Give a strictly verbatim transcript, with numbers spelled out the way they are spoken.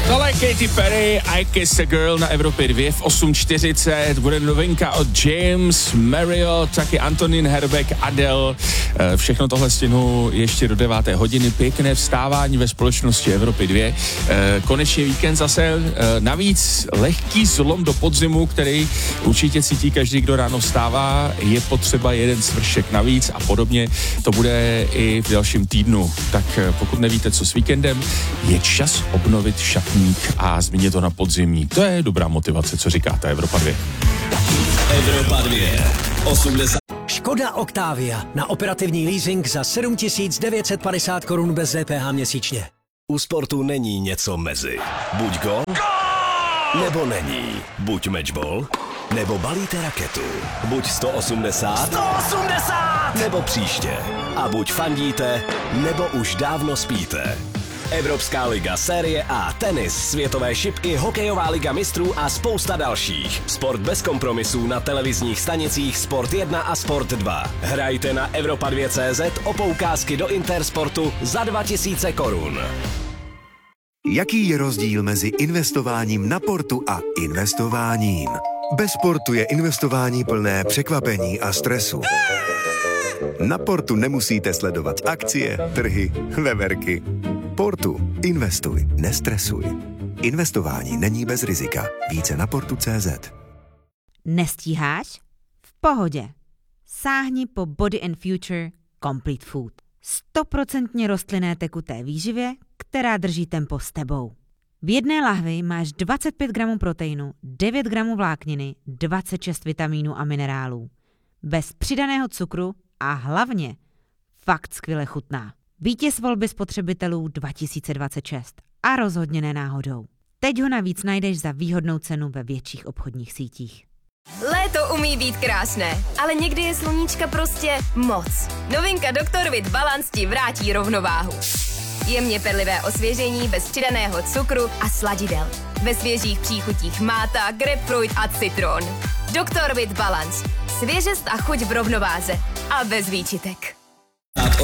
Tohle Katy Perry, I Kiss a Girl na Evropě dva v osm čtyřicet. Bude novinka od James, Mario, taky Antonín Herbeck, Adele. Všechno tohle stihnu ještě do deváté hodiny. Pěkné vstávání ve společnosti Evropy dva. Konečně víkend zase. Navíc lehký zlom do podzimu, který určitě cítí každý, kdo ráno vstává. Je potřeba jeden svršek navíc a podobně. To bude i v dalším týdnu. Tak pokud nevíte, co s víkendem, je čas obnovit šatník a změnit to na podzimní. To je dobrá motivace, co říkáte, Evropa dva. Evropa dva. osmdesát. Škoda Octavia na operativní leasing za sedm tisíc devět set padesát korun bez D P H měsíčně. U sportu není něco mezi. Buď gol, nebo není. Buď matchball, nebo balíte raketu. Buď sto osmdesát, sto osmdesát, nebo příště. A buď fandíte, nebo už dávno spíte. Evropská liga, série A, tenis, světové šipky, hokejová liga mistrů a spousta dalších. Sport bez kompromisů na televizních stanicích Sport jedna a Sport dva. Hrajte na Evropa dva tečka cé zet o poukázky do Intersportu za dva tisíce korun. Jaký je rozdíl mezi investováním na portu a investováním? Bez portu je investování plné překvapení a stresu. Na portu nemusíte sledovat akcie, trhy, veverky. Portu. Investuj, nestresuj. Investování není bez rizika. Více na portu tečka cé zet. Nestíháš? V pohodě. Sáhni po Body and Future Complete Food. Stoprocentně rostlinné tekuté výživě, která drží tempo s tebou. V jedné lahvi máš dvacet pět gramů proteinu, devět gramů vlákniny, dvacet šest vitamínů a minerálů. Bez přidaného cukru a hlavně fakt skvěle chutná. Vítěz volby spotřebitelů dva tisíce dvacet šest a rozhodně ne náhodou. Teď ho navíc najdeš za výhodnou cenu ve větších obchodních sítích. Léto umí být krásné, ale někdy je sluníčka prostě moc. Novinka doktor With Balance ti vrátí rovnováhu. Jemně perlivé osvěžení bez přidaného cukru a sladidel. Ve svěžích příchutích máta, grapefruit a citron. doktor With Balance. Svěžest a chuť v rovnováze a bez výčitek.